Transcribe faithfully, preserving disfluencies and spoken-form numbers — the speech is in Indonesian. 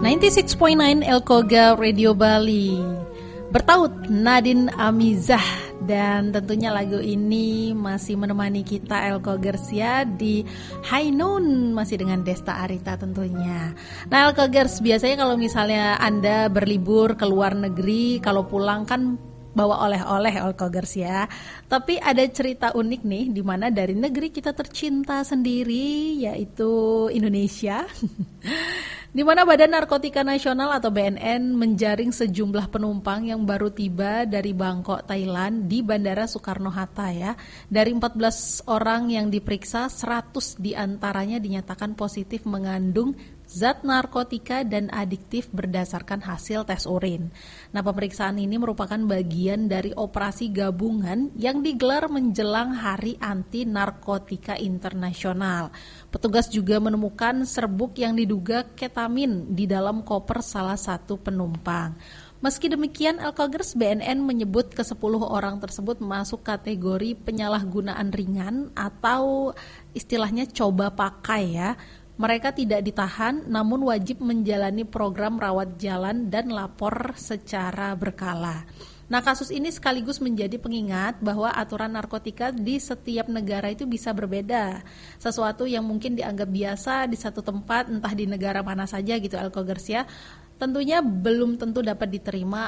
sembilan puluh enam koma sembilan Elkoga Radio Bali. Bertaut Nadine Amizah, dan tentunya lagu ini masih menemani kita Elkogers ya di High Noon, masih dengan Desta Arita tentunya. Nah Elkogers, biasanya kalau misalnya Anda berlibur ke luar negeri, kalau pulang kan bawa oleh-oleh Elkogers ya. Tapi ada cerita unik nih, di mana dari negeri kita tercinta sendiri, yaitu Indonesia. Di mana Badan Narkotika Nasional atau B N N menjaring sejumlah penumpang yang baru tiba dari Bangkok, Thailand di Bandara Soekarno-Hatta ya. Dari empat belas orang yang diperiksa, seratus diantaranya dinyatakan positif mengandung zat narkotika dan adiktif berdasarkan hasil tes urin. Nah, pemeriksaan ini merupakan bagian dari operasi gabungan yang digelar menjelang Hari Anti Narkotika Internasional. Petugas juga menemukan serbuk yang diduga ketamin di dalam koper salah satu penumpang. Meski demikian, Elkogers, B N N menyebut ke sepuluh orang tersebut masuk kategori penyalahgunaan ringan atau istilahnya coba pakai ya. Mereka tidak ditahan, namun wajib menjalani program rawat jalan dan lapor secara berkala. Nah, kasus ini sekaligus menjadi pengingat bahwa aturan narkotika di setiap negara itu bisa berbeda. Sesuatu yang mungkin dianggap biasa di satu tempat, entah di negara mana saja gitu Elkogers ya, tentunya belum tentu dapat diterima